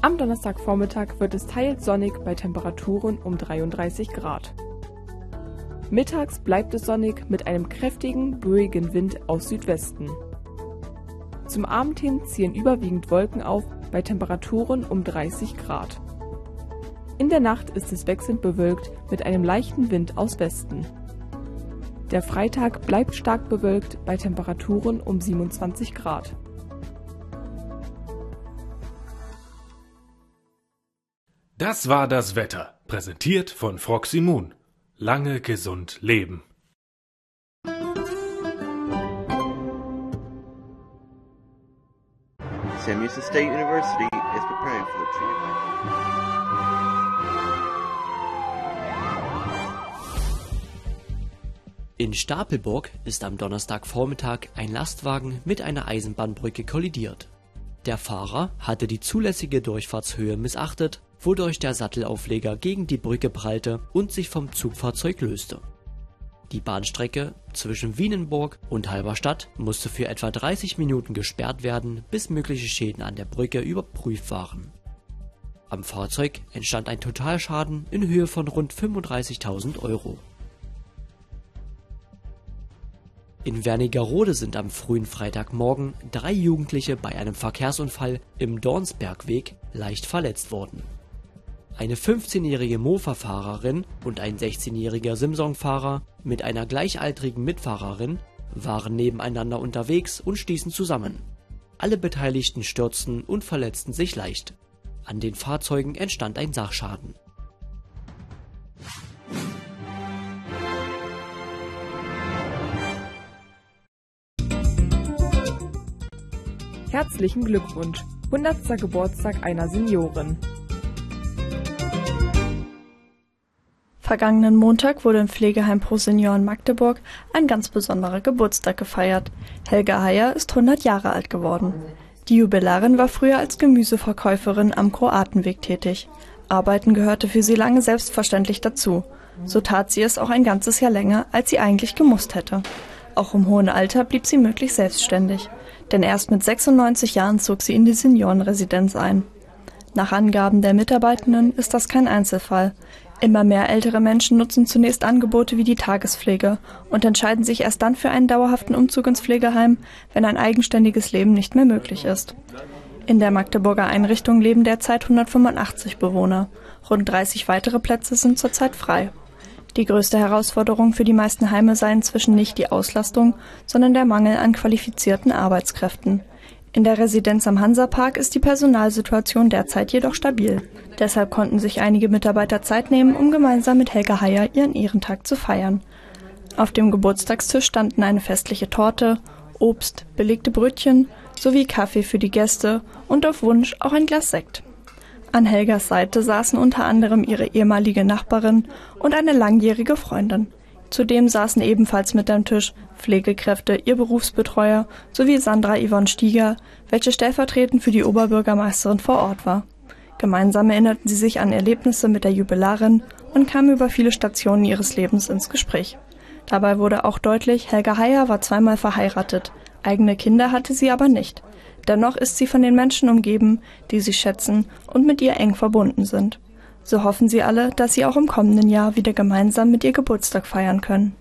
Am Donnerstagvormittag wird es teils sonnig bei Temperaturen um 33 Grad. Mittags bleibt es sonnig mit einem kräftigen, böigen Wind aus Südwesten. Zum Abend hin ziehen überwiegend Wolken auf bei Temperaturen um 30 Grad. In der Nacht ist es wechselnd bewölkt mit einem leichten Wind aus Westen. Der Freitag bleibt stark bewölkt bei Temperaturen um 27 Grad. Das war das Wetter, präsentiert von Froxy Moon. Lange gesund leben. Sam Houston State University is preparing for the treatment. In Stapelburg ist am Donnerstagvormittag ein Lastwagen mit einer Eisenbahnbrücke kollidiert. Der Fahrer hatte die zulässige Durchfahrtshöhe missachtet, wodurch der Sattelaufleger gegen die Brücke prallte und sich vom Zugfahrzeug löste. Die Bahnstrecke zwischen Wienenburg und Halberstadt musste für etwa 30 Minuten gesperrt werden, bis mögliche Schäden an der Brücke überprüft waren. Am Fahrzeug entstand ein Totalschaden in Höhe von rund 35.000 Euro. In Wernigerode sind am frühen Freitagmorgen 3 Jugendliche bei einem Verkehrsunfall im Dornsbergweg leicht verletzt worden. Eine 15-jährige Mofa-Fahrerin und ein 16-jähriger Simsong-Fahrer mit einer gleichaltrigen Mitfahrerin waren nebeneinander unterwegs und stießen zusammen. Alle Beteiligten stürzten und verletzten sich leicht. An den Fahrzeugen entstand ein Sachschaden. Herzlichen Glückwunsch! 100. Geburtstag einer Seniorin. Vergangenen Montag wurde im Pflegeheim Pro Senioren Magdeburg ein ganz besonderer Geburtstag gefeiert. Helga Heyer ist 100 Jahre alt geworden. Die Jubilarin war früher als Gemüseverkäuferin am Kroatenweg tätig. Arbeiten gehörte für sie lange selbstverständlich dazu. So tat sie es auch ein ganzes Jahr länger, als sie eigentlich gemusst hätte. Auch im hohen Alter blieb sie möglichst selbstständig. Denn erst mit 96 Jahren zog sie in die Seniorenresidenz ein. Nach Angaben der Mitarbeitenden ist das kein Einzelfall. Immer mehr ältere Menschen nutzen zunächst Angebote wie die Tagespflege und entscheiden sich erst dann für einen dauerhaften Umzug ins Pflegeheim, wenn ein eigenständiges Leben nicht mehr möglich ist. In der Magdeburger Einrichtung leben derzeit 185 Bewohner. Rund 30 weitere Plätze sind zurzeit frei. Die größte Herausforderung für die meisten Heime sei inzwischen nicht die Auslastung, sondern der Mangel an qualifizierten Arbeitskräften. In der Residenz am Hansapark ist die Personalsituation derzeit jedoch stabil. Deshalb konnten sich einige Mitarbeiter Zeit nehmen, um gemeinsam mit Helga Heyer ihren Ehrentag zu feiern. Auf dem Geburtstagstisch standen eine festliche Torte, Obst, belegte Brötchen sowie Kaffee für die Gäste und auf Wunsch auch ein Glas Sekt. An Helgas Seite saßen unter anderem ihre ehemalige Nachbarin und eine langjährige Freundin. Zudem saßen ebenfalls mit am Tisch Pflegekräfte, ihr Berufsbetreuer sowie Sandra Yvonne Stieger, welche stellvertretend für die Oberbürgermeisterin vor Ort war. Gemeinsam erinnerten sie sich an Erlebnisse mit der Jubilarin und kamen über viele Stationen ihres Lebens ins Gespräch. Dabei wurde auch deutlich, Helga Heyer war zweimal verheiratet, eigene Kinder hatte sie aber nicht. Dennoch ist sie von den Menschen umgeben, die sie schätzen und mit ihr eng verbunden sind. So hoffen sie alle, dass sie auch im kommenden Jahr wieder gemeinsam mit ihr Geburtstag feiern können.